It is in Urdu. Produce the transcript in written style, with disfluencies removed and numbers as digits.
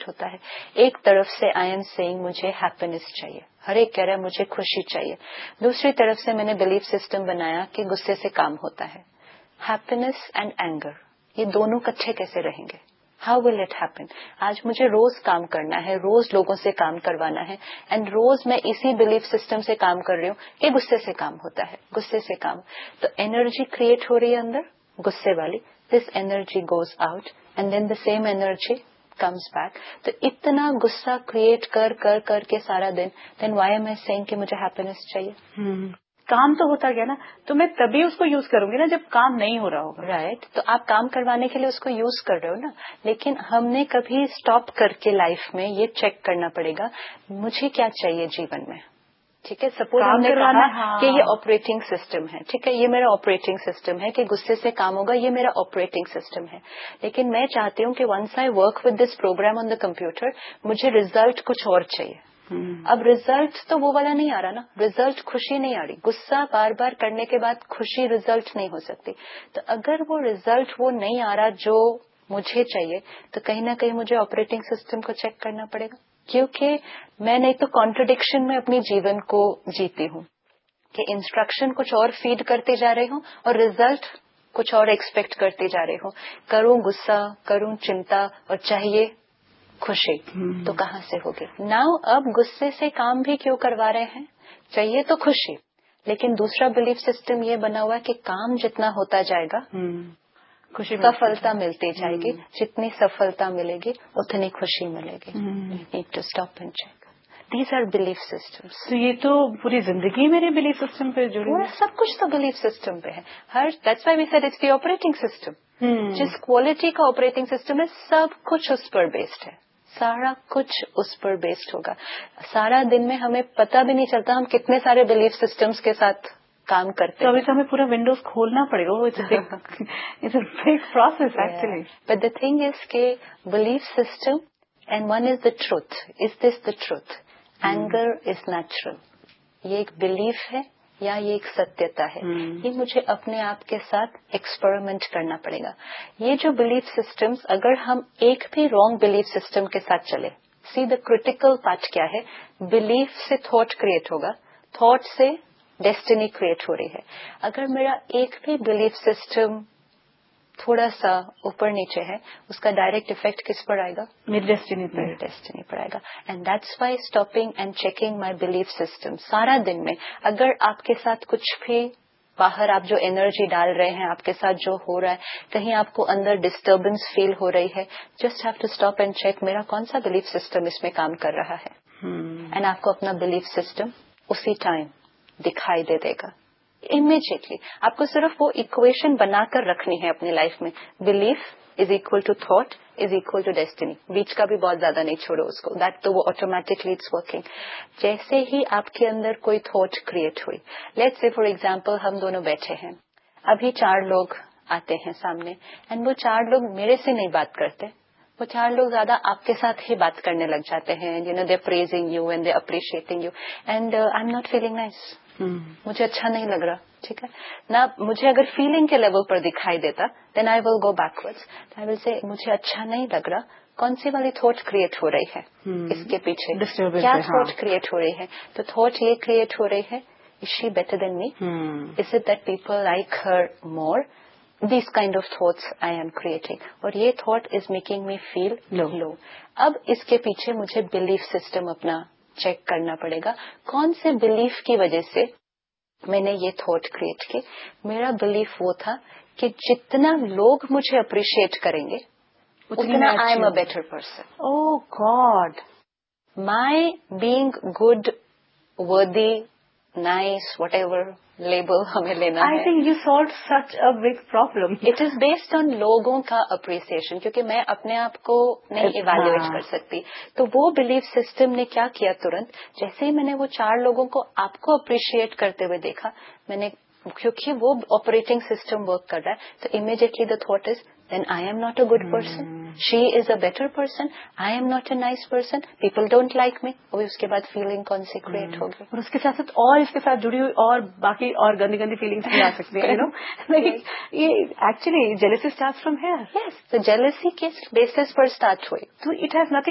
ایکسپیکٹ ہوتا ہے. ایک طرف سے آئی ایم سیئنگ مجھے ہیپینس چاہیے, ہر ایک کہہ رہا ہے مجھے خوشی چاہیے. دوسری طرف سے میں نے بلیف سسٹم بنایا کہ غصے سے کام ہوتا ہے. ہیپینس اینڈ اینگر یہ دونوں اکٹھے کیسے رہیں گے؟ How will it happen? آج مجھے روز کام کرنا ہے, روز لوگوں سے کام کروانا ہے, اینڈ روز میں اسی بلیف سسٹم سے کام کر رہی ہوں کہ غصے سے کام ہوتا ہے, غصے سے کام. تو انرجی کریٹ ہو رہی ہے اندر غصے والی, this energy goes out and then the same energy comes back. تو اتنا غصہ کریٹ کر کر کر کے سارا دن وائی ایم آئی سیئنگ کہ مجھے ہیپینس چاہیے. کام تو ہوتا گیا نا, تو میں تبھی اس کو یوز کروں گی نا جب کام نہیں ہو رہا ہوگا. رائٹ, تو آپ کام کروانے کے لیے اس کو یوز کر رہے ہو نا, لیکن ہم نے کبھی اسٹاپ کر کے لائف میں یہ چیک کرنا پڑے گا مجھے کیا چاہیے جیون میں. ٹھیک ہے, سپوز ہم نے کہا کہ یہ آپریٹنگ سسٹم ہے, ٹھیک ہے, یہ میرا آپریٹنگ سسٹم ہے کہ غصے سے کام ہوگا, یہ میرا آپریٹنگ سسٹم ہے. لیکن میں چاہتی ہوں کہ once I work with this programme on the computer مجھے ریزلٹ کچھ اور چاہیے. اب ریزلٹ تو وہ والا نہیں آ رہا نا, ریزلٹ خوشی نہیں آ رہی. غصہ بار بار کرنے کے بعد خوشی ریزلٹ نہیں ہو سکتی. تو اگر وہ ریزلٹ وہ نہیں آ رہا جو مجھے چاہیے تو کہیں نہ کہیں مجھے آپریٹنگ سسٹم کو چیک کرنا پڑے گا, کیونکہ میں نہیں تو کانٹرڈکشن میں اپنی جیون کو جیتی ہوں کہ انسٹرکشن کچھ اور فیڈ کرتے جا رہے ہوں اور ریزلٹ کچھ اور ایکسپیکٹ کرتے جا رہے ہوں. کروں غصہ, کروں چنتا اور چاہیے خوشی, تو کہاں سے ہوگی؟ ناؤ اب غصے سے کام بھی کیوں کروا رہے ہیں؟ چاہیے تو خوشی, لیکن دوسرا بلیف سسٹم یہ بنا ہوا ہے کہ کام جتنا ہوتا جائے گا خوشی سفلتا ملتی جائے گی, جتنی سفلتا ملے گی اتنی خوشی ملے گی. Need to stop and check. These are belief systems. تو یہ تو پوری زندگی میرے بلیف سسٹم پہ جڑی ہوئی ہے. سب کچھ تو بلیف سسٹم پہ ہے. That's why we said it's the operating system. جس کوالٹی کا آپریٹنگ سسٹم ہے سب کچھ اس پر بیسڈ ہے, سارا کچھ اس پر بیسڈ ہوگا. سارا دن میں ہمیں پتہ بھی نہیں چلتا ہم کتنے سارے بلیف سسٹمز کے ساتھ کام کرتے ہیں. تو ابھی ہمیں پورا ونڈوز کھولنا پڑے گا. It's a big process actually. But the thing is کہ belief system and one is the truth. Is this the truth? Anger is natural. یہ ایک بلیف ہے یا یہ ایک ستیتا ہے؟ یہ مجھے اپنے آپ کے ساتھ ایکسپیریمنٹ کرنا پڑے گا. یہ جو بلیف سسٹمز اگر ہم ایک بھی رانگ بلیف سسٹم کے ساتھ چلے, سی دا کریٹیکل پارٹ کیا ہے, بلیف سے تھاٹ کریٹ ہوگا, تھاٹ سے ڈیسٹینی کریٹ ہو رہی ہے. اگر میرا ایک بھی بلیف سسٹم تھوڑا سا اوپر نیچے ہے اس کا ڈائریکٹ افیکٹ کس پر آئے گا؟ میری ڈیسٹینی پر آئے گا. And that's why stopping and checking my belief system. سارا دن میں اگر آپ کے ساتھ کچھ بھی باہر آپ جو انرجی ڈال رہے ہیں, آپ کے ساتھ جو ہو رہا ہے, کہیں آپ کو اندر ڈسٹربنس فیل ہو رہی ہے, just have to stop and check میرا کون سا بلیف سسٹم اس میں کام کر رہا ہے. اینڈ آپ کو اپنا بلیف سسٹم اسی ٹائم دکھائی دے گا امیجیٹلی. آپ کو صرف وہ اکویشن بنا کر رکھنی ہے اپنی لائف میں, belief is equal to thought is equal to destiny. بیچ کا بھی بہت زیادہ نہیں چھوڑو اس کو, دیٹ تو وہ آٹومیٹکلی اٹس ورکنگ. جیسے ہی آپ کے اندر کوئی تھاٹ کریٹ ہوئی, لیٹس سے فار ایگزامپل ہم دونوں بیٹھے ہیں, ابھی 4 لوگ آتے ہیں سامنے اینڈ وہ 4 لوگ میرے سے نہیں بات کرتے, وہ 4 لوگ زیادہ آپ کے ساتھ ہی بات کرنے لگ جاتے ہیں. You know they praising you and they appreciating you and I am not feeling nice. مجھے اچھا نہیں لگ رہا. ٹھیک ہے نا, مجھے اگر فیلنگ کے لیول پر دکھائی دیتا دین آئی ول گو بیکورڈز. آئی ول سے مجھے اچھا نہیں لگ رہا. کون سی والی تھاٹ کریٹ ہو رہی ہے اس کے پیچھے, کیا تھاٹ کریٹ ہو رہی ہے؟ تو تھاٹ یہ کریٹ ہو رہی ہے, از شی better than me, is it that people like Hare more, this kind of thoughts I am creating. اور یہ تھاٹ از میکنگ می فیل لو. اب اس کے پیچھے مجھے بلیف سسٹم اپنا چیک کرنا پڑے گا. کون سے بلیف کی وجہ سے میں نے یہ تھاٹ کریٹ کی؟ میرا بلیف وہ تھا کہ جتنا لوگ مجھے اپریشیٹ کریں گے اتنا I am a better person. O God, my being good, وردی, نائس, وٹ ایور لیبل ہمیں لینا ہے. I think you solved such a big problem. It is based on لوگوں کا اپریسیشن, کیونکہ میں اپنے آپ کو نہیں ایویلویٹ کر سکتی. تو وہ بلیف سسٹم نے کیا کیا, ترنت جیسے ہی میں نے وہ 4 لوگوں کو آپ کو اپریشیٹ کرتے ہوئے دیکھا, میں نے, کیونکہ وہ آپریٹنگ سسٹم ورک کر رہا ہے, تو immediately the thought is then I am not a good person, she is a better person, I am not a nice person, people don't like me. اور اس کے بعد فیلنگ کون سی کریٹ ہوگی, اور اس کے ساتھ اور اس کے ساتھ جڑی ہوئی اور باقی اور گندی گندی فیلنگس بھی آ سکتی ہیں. یہ actually jealousy starts from here. یس, تو جیلسی کس بیسس پر اسٹارٹ ہوئی؟ تو اٹ ہیز نتھنگ